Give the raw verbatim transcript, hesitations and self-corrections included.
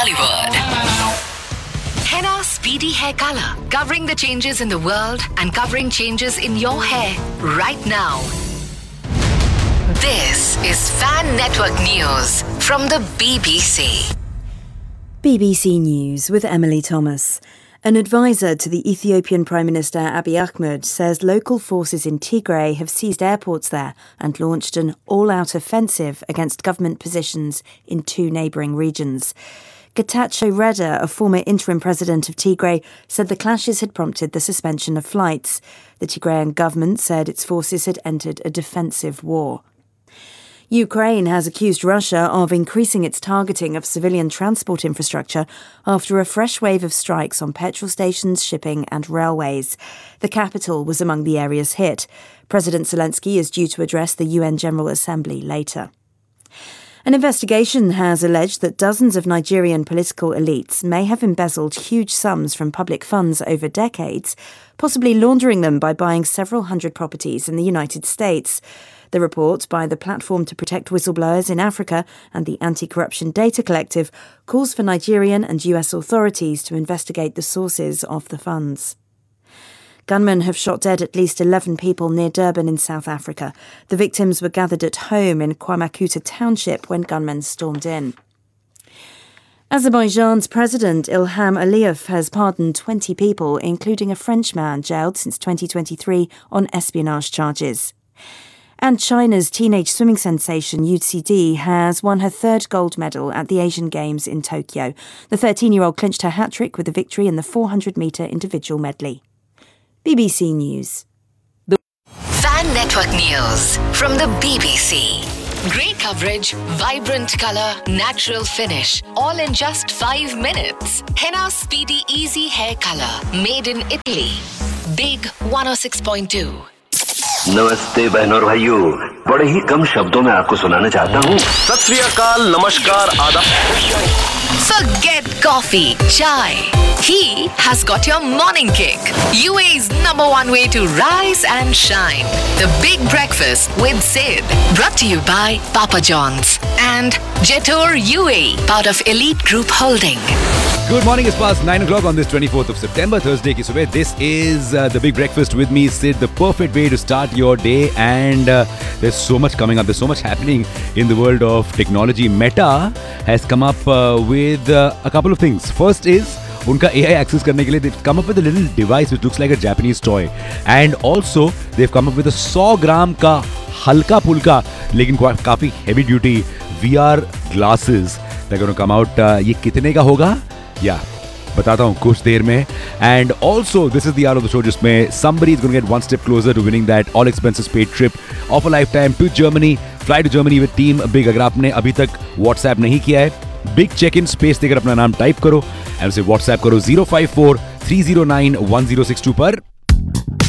Bollywood. Henna Speedy Hair Color, covering the changes in the world and covering changes in your hair right now. This is Fan Network News from the B B C. B B C News with Emily Thomas. An advisor to the Ethiopian Prime Minister Abiy Ahmed says local forces in Tigray have seized airports there and launched an all-out offensive against government positions in two neighbouring regions. Getachew Reda, a former interim president of Tigray, said the clashes had prompted the suspension of flights. The Tigrayan government said its forces had entered a defensive war. Ukraine has accused Russia of increasing its targeting of civilian transport infrastructure after a fresh wave of strikes on petrol stations, shipping and railways. The capital was among the areas hit. President Zelensky is due to address the U N General Assembly later. An investigation has alleged that dozens of Nigerian political elites may have embezzled huge sums from public funds over decades, possibly laundering them by buying several hundred properties in the United States. The report by the Platform to Protect Whistleblowers in Africa and the Anti-Corruption Data Collective calls for Nigerian and U S authorities to investigate the sources of the funds. Gunmen have shot dead at least eleven people near Durban in South Africa. The victims were gathered at home in Kwamakuta Township when gunmen stormed in. Azerbaijan's President Ilham Aliyev has pardoned twenty people, including a Frenchman jailed since twenty twenty-three on espionage charges. And China's teenage swimming sensation U C D has won her third gold medal at the Asian Games in Tokyo. The thirteen-year-old clinched her hat-trick with a victory in the four hundred metre individual medley. B B C News. The Fan Network News from the B B C. Great coverage, vibrant colour, natural finish, all in just five minutes. Henna Speedy Easy Hair Color, made in Italy. Big one oh six point two. नमस्ते बहनों और भाइयों, बड़े ही कम शब्दों में आपको सुनाना चाहता हूँ। सत श्री अकाल, नमस्कार, आदाब। Forget coffee, chai. He has got your morning kick. U A's number one way to rise and shine. The Big Breakfast with Sid. Brought to you by Papa John's and Jetor U A E, part of Elite Group Holding. Good morning, it's past nine o'clock on this twenty-fourth of September, Thursday ki subah. This is uh, the Big Breakfast with me, Sid, the perfect way to start your day. And uh, there's so much coming up. There's so much happening in the world of technology. Meta has come up uh, with uh, a couple of things. First is, उनका A I access करने के लिए they've come up with a little device which looks like a Japanese toy. And also, they've come up with a one hundred gram का हल्का फुल्का लेकिन काफी heavy duty V R glasses. They're going to come out. Uh, ये कितने का होगा? या बताता हूँ कुछ देर में. And also this is the hour of the show जिसमें somebody is going to get one step closer to winning that all expenses paid trip of a lifetime to Germany. Fly to Germany with Team Big. अगर आपने अभी तक WhatsApp नहीं किया है, Big check-in space देकर अपना नाम टाइप करो और उसे WhatsApp करो zero five four three zero nine one zero six two पर.